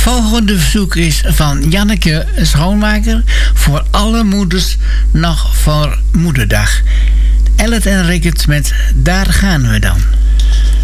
volgende verzoek is van Janneke Schoonmaker. Voor alle moeders nog voor Moederdag. Ellet en Rickert met Daar gaan we dan.